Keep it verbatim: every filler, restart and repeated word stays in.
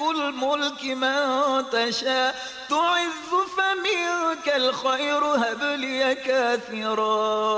الملك من تشاء تعز فمنك الخير هب لي كاثرا